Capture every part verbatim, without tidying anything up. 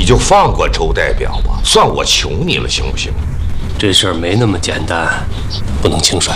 就放过周代表吧，算我求你了，行不行？ 这事儿没那么简单，不能轻率。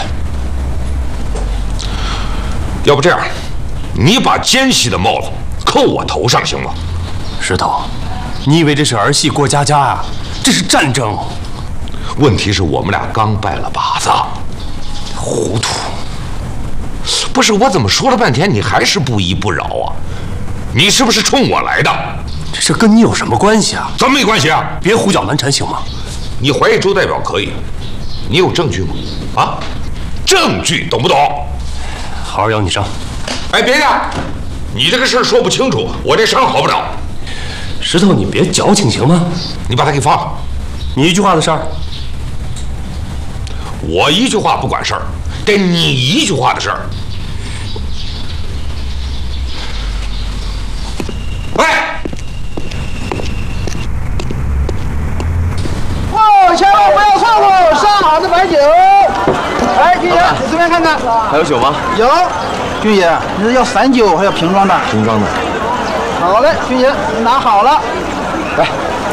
要不这样，你把奸细的帽子扣我头上，行吗？ 石头，你以为这是儿戏过家家啊？这是战争。 问题是我们俩刚拜了把子， 糊涂。 不是我怎么说了半天，你还是不依不饶啊？你是不是冲我来的？ 这事跟你有什么关系啊？ 怎么没关系啊？ 别胡搅蛮缠，行吗？ 你怀疑周代表可以，你有证据吗？啊，证据懂不懂？ 好好养你伤。 哎，别介，你这个事儿说不清楚，我这伤好不了。 石头，你别矫情行吗？ 你把他给放了。 你一句话的事儿， 我一句话不管事儿，得你一句话的事儿。喂！ 哦，千万不要错过上好的白酒。来，军爷，你随便看看。 还有酒吗？ 有。军爷，你是要散酒还要瓶装的？ 瓶装的。 好嘞，军爷，你拿好了。 来。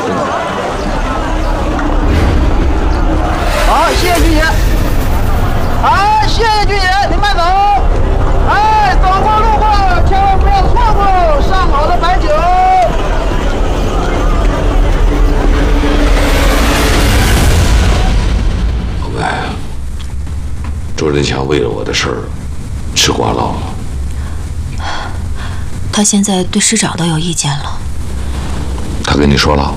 好，谢谢军爷。好，谢谢军爷，您慢走。哎，走过路过千万不要错过上好的白酒。 宝贝，周振强为了我的事儿吃瓜唠了。 他现在对师长都有意见了。 他跟你说了？